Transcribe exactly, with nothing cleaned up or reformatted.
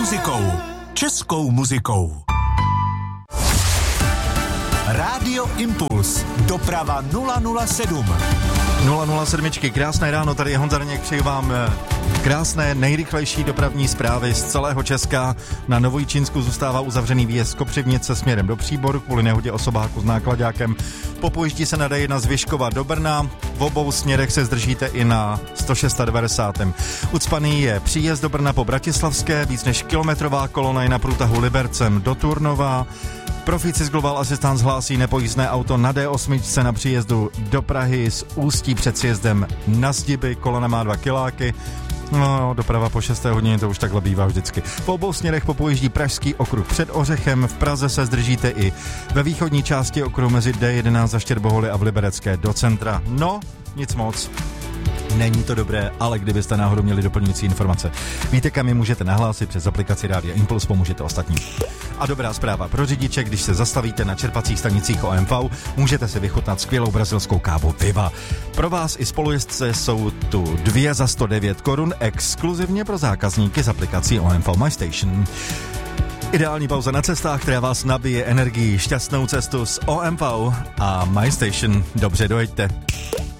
muzikou. Českou muzikou. Rádio Impuls. Doprava nula nula sedm. nula nula sedm, krásné ráno, tady je Honza Daněk, přeji vám krásné, nejrychlejší dopravní zprávy z celého Česka. Na Novojčínsku zůstává uzavřený výjezd z Kopřivnice směrem do Příboru kvůli nehodě osobáku s náklaďákem. Po pojíždí se na D jedna z Vyškova do Brna, v obou směrech se zdržíte i na sto devadesát šest. Ucpaný je příjezd do Brna po Bratislavské, víc než kilometrová kolona je na průtahu Libercem do Turnova. Proficis Global Assistance hlásí nepojízdné auto na D osm na příjezdu do Prahy z Ústí před sjezdem na Zdiby, kolona má dva kiláky. No, doprava po šesté hodině, to už takhle bývá vždycky. V obou směrech popojíždí Pražský okruh před Ořechem, v Praze se zdržíte i ve východní části okruhu mezi D jedenáct za Štěrboholy a v Liberecké do centra. No, nic moc. Není to dobré, ale kdybyste náhodou měli doplňující informace, víte, kam je můžete nahlásit přes aplikaci Rádia Impuls, pomůžete ostatním. A dobrá zpráva pro řidiče, když se zastavíte na čerpacích stanicích O M V, můžete si vychutnat skvělou brazilskou kávu Viva. Pro vás i spolujezdce jsou tu dvě za sto devět korun, exkluzivně pro zákazníky z aplikací O M V My Station. Ideální pauza na cestách, která vás nabije energii, šťastnou cestu s O M V a My Station. Dobře dojeďte.